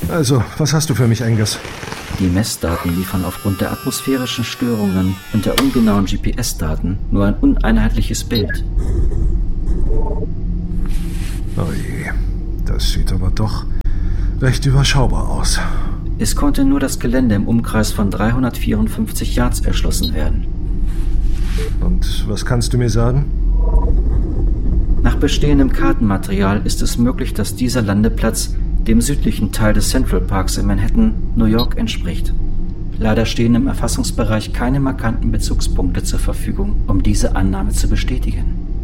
Also, was hast du für mich, Angus? Die Messdaten liefern aufgrund der atmosphärischen Störungen und der ungenauen GPS-Daten nur ein uneinheitliches Bild. Oh je, das sieht aber doch recht überschaubar aus. Es konnte nur das Gelände im Umkreis von 354 Yards erschlossen werden. Und was kannst du mir sagen? Nach bestehendem Kartenmaterial ist es möglich, dass dieser Landeplatz dem südlichen Teil des Central Parks in Manhattan, New York, entspricht. Leider stehen im Erfassungsbereich keine markanten Bezugspunkte zur Verfügung, um diese Annahme zu bestätigen.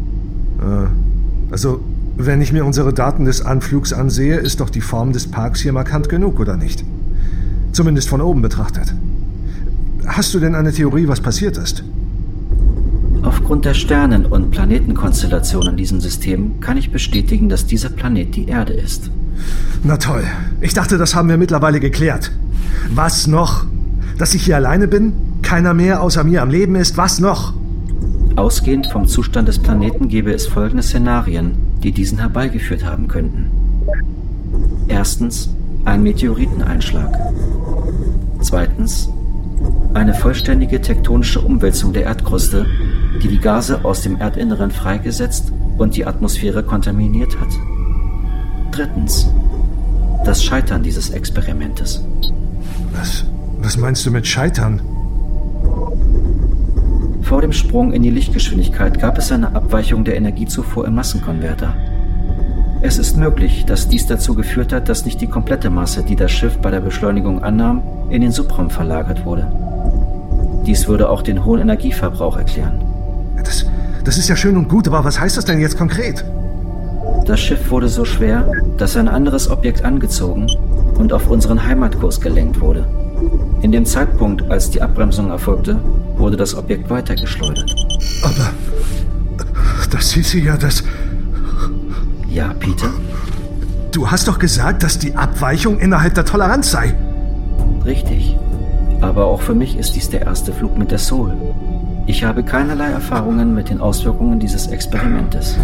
Also, wenn ich mir unsere Daten des Anflugs ansehe, ist doch die Form des Parks hier markant genug, oder nicht? Zumindest von oben betrachtet. Hast du denn eine Theorie, was passiert ist? Aufgrund der Sternen- und Planetenkonstellationen in diesem System kann ich bestätigen, dass dieser Planet die Erde ist. Na toll. Ich dachte, das haben wir mittlerweile geklärt. Was noch? Dass ich hier alleine bin? Keiner mehr außer mir am Leben ist? Was noch? Ausgehend vom Zustand des Planeten gäbe es folgende Szenarien, die diesen herbeigeführt haben könnten. Erstens, ein Meteoriteneinschlag. Zweitens, eine vollständige tektonische Umwälzung der Erdkruste, die die Gase aus dem Erdinneren freigesetzt und die Atmosphäre kontaminiert hat. Drittens, das Scheitern dieses Experimentes. Was meinst du mit Scheitern? Vor dem Sprung in die Lichtgeschwindigkeit gab es eine Abweichung der Energiezufuhr im Massenkonverter. Es ist möglich, dass dies dazu geführt hat, dass nicht die komplette Masse, die das Schiff bei der Beschleunigung annahm, in den Subraum verlagert wurde. Dies würde auch den hohen Energieverbrauch erklären. Das ist ja schön und gut, aber was heißt das denn jetzt konkret? Das Schiff wurde so schwer, dass ein anderes Objekt angezogen und auf unseren Heimatkurs gelenkt wurde. In dem Zeitpunkt, als die Abbremsung erfolgte, wurde das Objekt weitergeschleudert. Aber das hieße ja, dass... Ja, Peter? Du hast doch gesagt, dass die Abweichung innerhalb der Toleranz sei. Richtig. Aber auch für mich ist dies der erste Flug mit der Soul. Ich habe keinerlei Erfahrungen mit den Auswirkungen dieses Experimentes.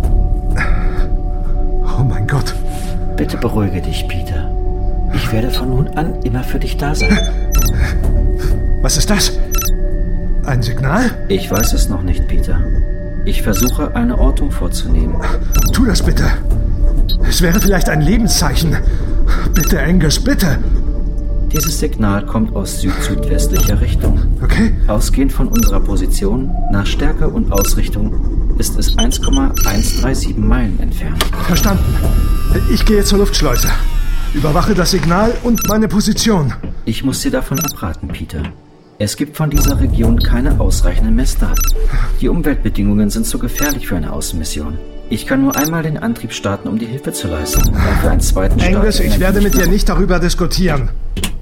Oh mein Gott. Bitte beruhige dich, Peter. Ich werde von nun an immer für dich da sein. Was ist das? Ein Signal? Ich weiß es noch nicht, Peter. Ich versuche, eine Ortung vorzunehmen. Tu das bitte. Es wäre vielleicht ein Lebenszeichen. Bitte, Angus, bitte. Dieses Signal kommt aus süd-südwestlicher Richtung. Okay. Ausgehend von unserer Position, nach Stärke und Ausrichtung, ist es 1,137 Meilen entfernt. Verstanden. Ich gehe zur Luftschleuse. Überwache das Signal und meine Position. Ich muss dir davon abraten, Peter. Es gibt von dieser Region keine ausreichenden Messdaten. Die Umweltbedingungen sind zu gefährlich für eine Außenmission. Ich kann nur einmal den Antrieb starten, um die Hilfe zu leisten. Und für einen zweiten Start... Angus, ich werde mit dir nicht darüber diskutieren.